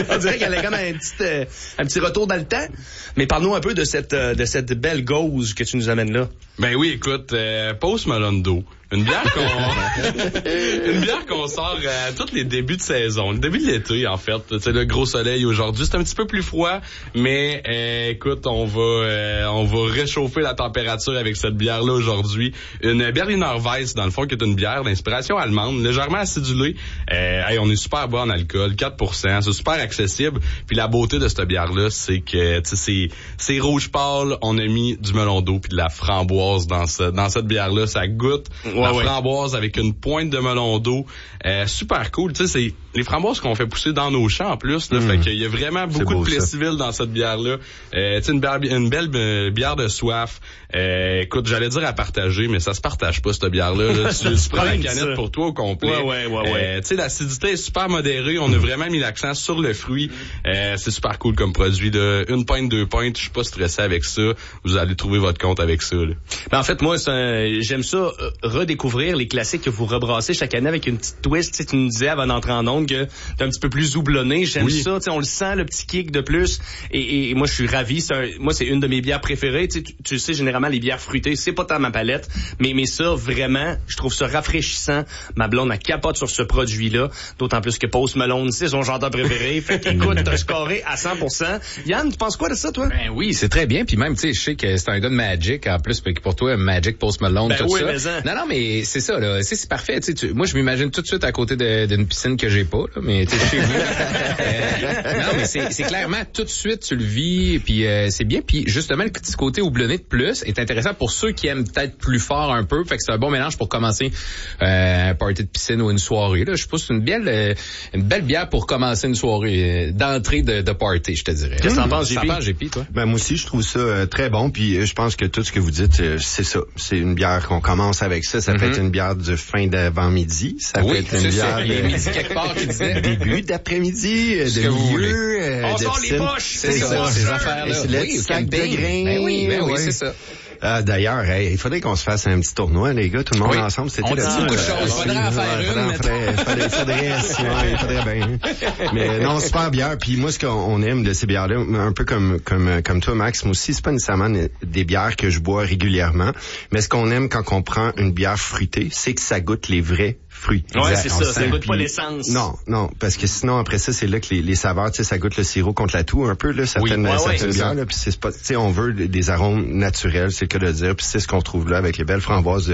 On dirait qu'elle a comme un petit retour dans le temps. Mais parle-nous un peu de cette belle gauze que tu nous amènes là. Ben oui, écoute, Post Malone d'eau. Une bière qu'on sort à tous les débuts de saison, le début de l'été en fait. C'est le gros soleil aujourd'hui, c'est un petit peu plus froid, mais écoute, on va réchauffer la température avec cette bière là aujourd'hui. Une Berliner Weiss dans le fond qui est une bière d'inspiration allemande, légèrement acidulée. On est super bas en alcool, 4%, c'est super accessible. Puis la beauté de cette bière là, c'est que c'est rouge pâle, on a mis du melon d'eau puis de la framboise dans cette bière là, ça goûte la framboise avec une pointe de melon d'eau. Super cool. Tu sais, c'est les framboises qu'on fait pousser dans nos champs en plus. Là, fait qu'il y a vraiment beaucoup de plessiville dans cette bière-là. Tu sais, une belle bière de soif. Écoute, j'allais dire à partager, mais ça se partage pas, cette bière-là. Là. Tu prends la canette pour toi au complet. Ouais. Tu sais, l'acidité est super modérée. On a vraiment mis l'accent sur le fruit. C'est super cool comme produit. Là. Une pinte, 2 pintes, je suis pas stressé avec ça. Vous allez trouver votre compte avec ça. Là. Ben, en fait, moi, j'aime ça, redécouvrir les classiques que vous rebrassez chaque année avec une petite twist. Tu sais, tu nous disais avant d'entrer en onde que t'es un petit peu plus houblonné. J'aime ça. Tu sais, on le sent, le petit kick de plus. Et moi, je suis ravi. Moi, c'est une de mes bières préférées. Tu sais, généralement, les bières fruitées, c'est pas tant ma palette. Mais ça, vraiment, je trouve ça rafraîchissant. Ma blonde, elle capote sur ce produit-là. D'autant plus que Post Malone, c'est son chanteur préféré. Fait qu'écoute, t'as scoré à 100%. Yann, tu penses quoi de ça, toi? Ben oui, c'est très bien. Puis même, tu sais, je sais que c'est un gars de Magic. En plus, pour toi, Magic, Post Malone, tout ça. Non, mais c'est ça, là. C'est parfait. Moi, je m'imagine tout de suite à côté d'une piscine que j'ai pas, là. Mais tu sais, chez vous. Non, mais c'est clairement tout de suite, tu le vis. Puis c'est bien. Puis justement, le petit côté houblonné de plus est intéressant pour ceux qui aiment peut-être plus fort un peu. Fait que c'est un bon mélange pour commencer un party de piscine ou une soirée. Là, je pense que c'est une belle bière pour commencer une soirée d'entrée de party, je te dirais. Qu'est-ce que t'en penses, JP, toi? Ben moi aussi, je trouve ça très bon. Puis je pense que tout ce que vous dites, c'est ça. C'est une bière qu'on commence avec ça. Ça peut être une bière de fin d'avant-midi. Ça peut être une bière il y a midi quelque part qui disait début d'après-midi, de milieu. On sort les poches. C'est ça, ces affaires-là. Oui, sac de grains. Ben oui, c'est ça. D'ailleurs, il faudrait qu'on se fasse un petit tournoi, les gars, tout le monde ensemble. C'était on dit beaucoup de choses. Faudrait en faire il faudrait bien. Mais non, super bière. Puis moi, ce qu'on aime de ces bières-là, un peu comme toi, Max, moi aussi, c'est pas nécessairement des bières que je bois régulièrement. Mais ce qu'on aime quand on prend une bière fruitée, c'est que ça goûte les vrais fruits. Ouais, c'est ça. Ça goûte pas l'essence. Non, parce que sinon, après ça, c'est là que les saveurs, tu sais, ça goûte le sirop contre la toux un peu, là, certaines bières, là. Puis c'est pas, tu sais, on veut des arômes naturels, c'est le cas de dire. Puis c'est ce qu'on trouve là avec les belles framboises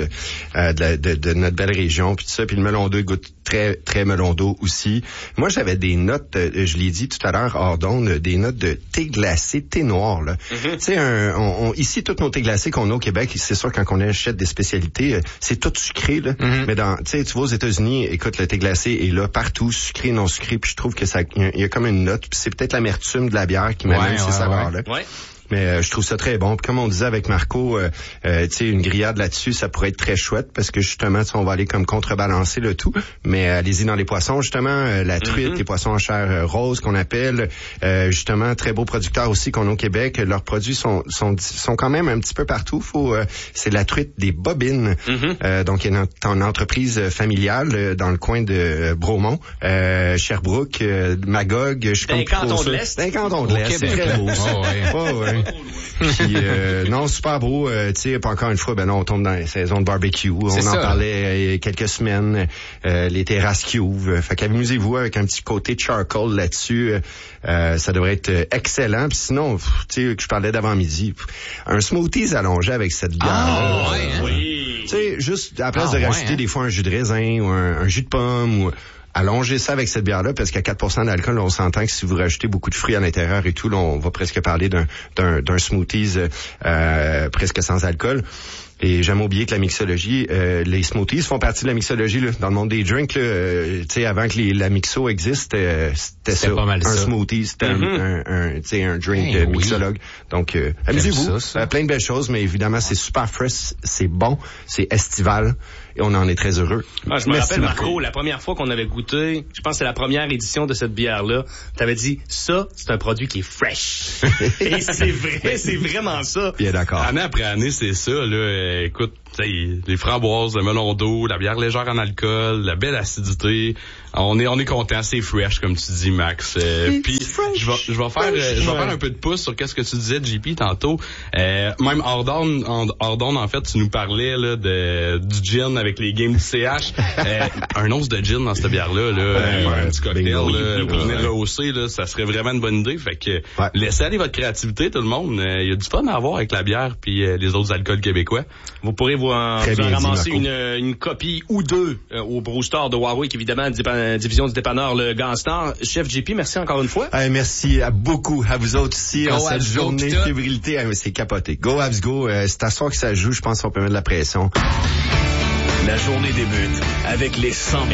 de notre belle région. Puis tout ça. Puis le melon d'eau goûte très, très melon d'eau aussi. Moi, j'avais des notes, je l'ai dit tout à l'heure, hors d'onde, des notes de thé glacé, thé noir, là. Tu sais, ici, toutes nos thés glacés qu'on a au Québec, c'est sûr, quand on achète des spécialités, c'est tout sucré, là. Mais tu sais, tu vas aux États-Unis, écoute, le thé glacé est là partout, sucré, non sucré, puis je trouve que il y a comme une note, puis c'est peut-être l'amertume de la bière qui m'amène ces saveurs-là. Ouais. Mais je trouve ça très bon. Puis comme on disait avec Marco, tu sais, une grillade là-dessus, ça pourrait être très chouette parce que justement, on va aller comme contrebalancer le tout. Mais allez-y dans les poissons, justement, la truite, les poissons en chair rose qu'on appelle, justement, très beaux producteurs aussi qu'on a au Québec. Leurs produits sont quand même un petit peu partout. C'est la truite des Bobines. Donc, il y a une entreprise familiale dans le coin de Bromont, Sherbrooke, Magog. Je suis comme canton de l'Est. D'un canton de l'Est. C'est très beau, ça. Ouais. Puis non, super beau. Tu sais, encore une fois, ben non, on tombe dans la saison de barbecue. On en parlait il y a quelques semaines. Les terrasses cuves. Fait qu'amusez-vous avec un petit côté charcoal là-dessus. Ça devrait être excellent. Puis sinon, tu sais, que je parlais d'avant-midi, un smoothies allongé avec cette bière. Oui. Tu sais, juste à la place de rajouter des fois un jus de raisin ou un jus de pomme ou allongez ça avec cette bière-là, parce qu'à 4% d'alcool, on s'entend que si vous rajoutez beaucoup de fruits à l'intérieur et tout, là, on va presque parler d'un smoothies presque sans alcool. Et j'aime oublier que la mixologie, les smoothies font partie de la mixologie là, dans le monde des drinks. Tu sais, avant que la mixo existe, c'était ça. Pas mal un smoothie, c'était un drink mixologue. Donc, amusez-vous. Plein de belles choses, mais évidemment, c'est super fresh, c'est bon, c'est estival. Et on en est très heureux. Je me rappelle, Marco, la première fois qu'on avait goûté, je pense que c'est la première édition de cette bière-là, t'avais dit, ça, c'est un produit qui est fresh. Et c'est vrai, c'est vraiment ça. Bien d'accord. Année après année, c'est ça, là. Écoute, les framboises, le melon d'eau, la bière légère en alcool, la belle acidité. On est content, c'est fresh comme tu dis, Max. Puis je vais faire un peu de pouce sur qu'est-ce que tu disais, JP, tantôt. Même hors d'onde, en fait, tu nous parlais là du gin avec les games du CH. Un once de gin dans cette bière-là, un petit cocktail, pour venir rehausser, là, ça serait vraiment une bonne idée. Fait que laissez aller votre créativité, tout le monde. Il y a du fun à avoir avec la bière puis les autres alcools québécois. Vous pourrez vous en ramasser une copie ou deux au Brew Store de Warwick, évidemment, division du dépanneur le Ganstar. Chef JP, merci encore une fois. Merci beaucoup à vous autres aussi en cette journée de fébrilité. C'est capoté. Go Habs Go. C'est à soir que ça joue. Je pense qu'on peut mettre de la pression. La journée débute avec les 100 000